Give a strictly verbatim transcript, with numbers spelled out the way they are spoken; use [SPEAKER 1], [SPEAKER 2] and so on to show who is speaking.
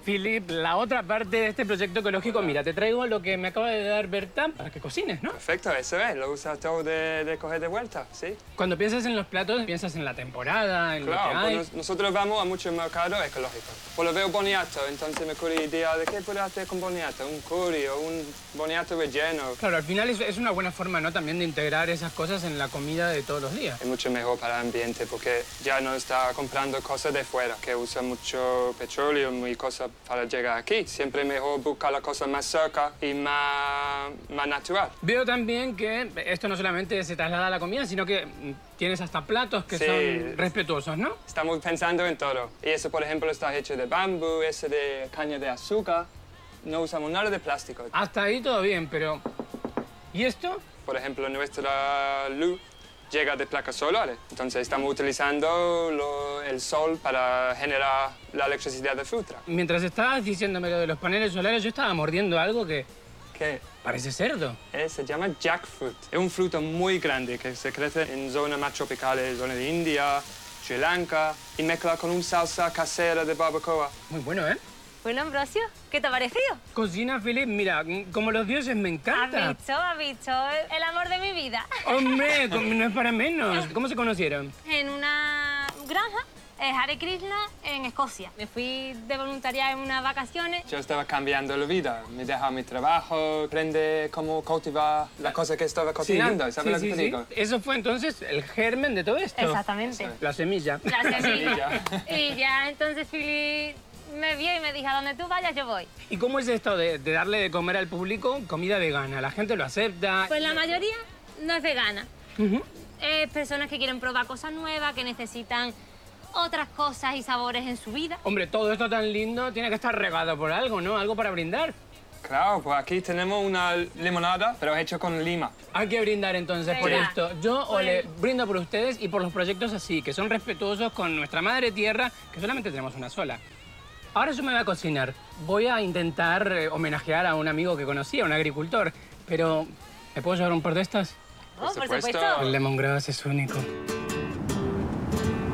[SPEAKER 1] Philip, la otra parte de este proyecto ecológico. Mira, te traigo lo que me acaba de dar Berta para que cocines, ¿no?
[SPEAKER 2] Perfecto, eso es. Lo usas todo de, de coger de vuelta, ¿sí?
[SPEAKER 1] Cuando piensas en los platos, piensas en la temporada, en
[SPEAKER 2] Claro,
[SPEAKER 1] lo que hay.
[SPEAKER 2] pues nosotros vamos a muchos mercados ecológicos. Pues lo veo boniato, entonces me ocurre idea de qué puedo hacer con boniato, un curry o un boniato relleno.
[SPEAKER 1] Claro, al final es, es una buena forma, ¿no? También de integrar esas cosas en la comida de todos los días.
[SPEAKER 2] Es mucho mejor para el ambiente porque ya no está comprando cosas de fuera, que usa mucho petróleo y cosas para llegar aquí. Siempre es mejor buscar la cosa más cerca y más, más natural.
[SPEAKER 1] Veo también que esto no solamente se traslada a la comida, sino que tienes hasta platos que
[SPEAKER 2] Sí.
[SPEAKER 1] son respetuosos, ¿no?
[SPEAKER 2] Estamos pensando en todo. Y eso, por ejemplo, está hecho de bambú, ese de caña de azúcar. No usamos nada de plástico.
[SPEAKER 1] Hasta ahí todo bien, pero... ¿Y esto?
[SPEAKER 2] Por ejemplo, nuestra luz llega de placas solares. Entonces estamos utilizando lo- el sol para generar la electricidad de Futra.
[SPEAKER 1] Mientras estabas diciéndome lo de los paneles solares, yo estaba mordiendo algo que
[SPEAKER 2] ¿Qué?
[SPEAKER 1] parece cerdo.
[SPEAKER 2] Eh, se llama jackfruit. Es un fruto muy grande que se crece en zonas más tropicales, zona de India, Sri Lanka, y mezcla con una salsa casera de barbacoa.
[SPEAKER 1] Muy bueno, ¿eh?
[SPEAKER 3] Bueno, Ambrosio, ¿qué te ha parecido?
[SPEAKER 1] Cocina, Philip, mira, como los dioses me
[SPEAKER 3] ¿Has
[SPEAKER 1] encanta.
[SPEAKER 3] visto? ¿Has visto? El amor de mi vida.
[SPEAKER 1] Hombre, com- no es para menos. ¿Cómo se conocieron?
[SPEAKER 3] En una granja, eh, Hare Krishna, en Escocia. Me fui de voluntaria en unas vacaciones.
[SPEAKER 2] Yo estaba cambiando la vida. Me dejaba mi trabajo, aprende cómo cultivar la cosa que estaba cocinando.
[SPEAKER 1] Sí,
[SPEAKER 2] ¿Sabes
[SPEAKER 1] sí,
[SPEAKER 2] lo que
[SPEAKER 1] sí,
[SPEAKER 2] digo?
[SPEAKER 1] sí. Eso fue entonces el germen de todo esto.
[SPEAKER 3] Exactamente.
[SPEAKER 1] La semilla.
[SPEAKER 3] La semilla.
[SPEAKER 2] semilla.
[SPEAKER 3] Y ya entonces Philip me vio y me dijo, a donde tú vayas yo voy.
[SPEAKER 1] ¿Y cómo es esto de, de darle de comer al público comida vegana? ¿La gente lo acepta?
[SPEAKER 3] Pues la mayoría no es vegana.
[SPEAKER 1] Ujú.
[SPEAKER 3] Es personas que quieren probar cosas nuevas, que necesitan otras cosas y sabores en su vida.
[SPEAKER 1] Hombre, todo esto tan lindo tiene que estar regado por algo, ¿no? Algo para brindar.
[SPEAKER 2] Claro, pues aquí tenemos una limonada, pero hecha con lima.
[SPEAKER 1] Hay que brindar entonces por
[SPEAKER 3] Venga.
[SPEAKER 1] esto. Yo
[SPEAKER 3] Por
[SPEAKER 1] ole,
[SPEAKER 3] el-
[SPEAKER 1] brindo por ustedes y por los proyectos así, que son respetuosos con nuestra madre tierra, que solamente tenemos una sola. Ahora yo me voy a cocinar. Voy a intentar eh, homenajear a un amigo que conocí, a un agricultor. Pero, ¿me puedo llevar un par de estas?
[SPEAKER 3] Oh, por
[SPEAKER 2] supuesto.
[SPEAKER 3] supuesto.
[SPEAKER 1] El lemongrass es único.